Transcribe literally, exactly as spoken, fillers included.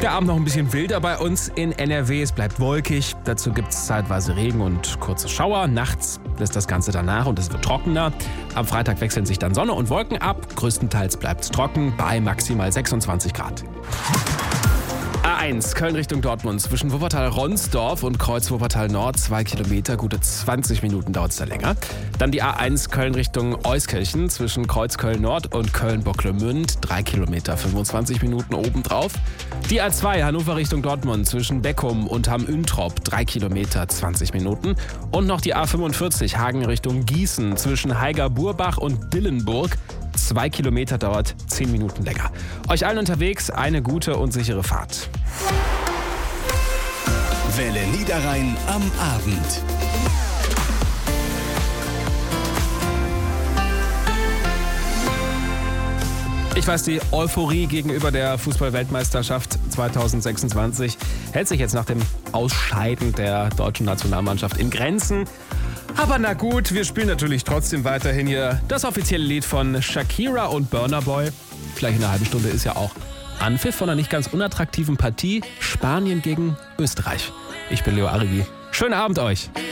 Der Abend noch ein bisschen wilder bei uns in N R W. Es bleibt wolkig. Dazu gibt es zeitweise Regen und kurze Schauer. Nachts lässt das Ganze danach und es wird trockener. Am Freitag wechseln sich dann Sonne und Wolken ab. Größtenteils bleibt es trocken bei maximal sechsundzwanzig Grad. A eins, Köln Richtung Dortmund, zwischen Wuppertal-Ronsdorf und Kreuz-Wuppertal-Nord, zwei Kilometer, gute zwanzig Minuten dauert es da länger. Dann die A eins, Köln Richtung Euskirchen, zwischen Kreuz-Köln-Nord und Köln-Bocklemünd, drei Kilometer, fünfundzwanzig Minuten obendrauf. Die A zwei, Hannover Richtung Dortmund, zwischen Beckum und Hamm-Üntrop, drei Kilometer, zwanzig Minuten. Und noch die A fünfundvierzig, Hagen Richtung Gießen, zwischen Haiger-Burbach und Dillenburg, Zwei Kilometer dauert zehn Minuten länger. Euch allen unterwegs eine gute und sichere Fahrt. Welle Niederrhein am Abend. Ich weiß, die Euphorie gegenüber der Fußball-Weltmeisterschaft zweitausendsechsundzwanzig hält sich jetzt nach dem Ausscheiden der deutschen Nationalmannschaft in Grenzen. Aber na gut, wir spielen natürlich trotzdem weiterhin hier das offizielle Lied von Shakira und Burna Boy. Vielleicht in einer halben Stunde ist ja auch Anpfiff von einer nicht ganz unattraktiven Partie. Spanien gegen Österreich. Ich bin Leo Arrivi. Schönen Abend euch.